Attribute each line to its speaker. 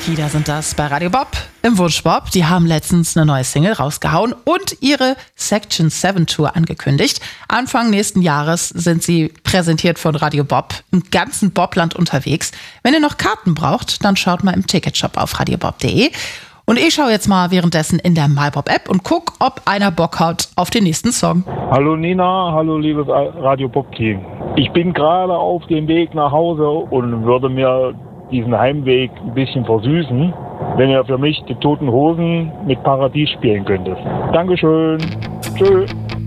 Speaker 1: Kida sind das bei Radio Bob im Wunschbob. Die haben letztens eine neue Single rausgehauen und ihre Section 7 Tour angekündigt. Anfang nächsten Jahres sind sie präsentiert von Radio Bob im ganzen Bobland unterwegs. Wenn ihr noch Karten braucht, dann schaut mal im Ticketshop auf radiobob.de. Und ich schaue jetzt mal währenddessen in der MyBob-App und guck, ob einer Bock hat auf den nächsten Song.
Speaker 2: Hallo Nina, hallo liebes Radio Bob-Team. Ich bin gerade auf dem Weg nach Hause und würde mir diesen Heimweg ein bisschen versüßen, wenn ihr für mich die Toten Hosen mit Paradies spielen könntet. Dankeschön. Tschö.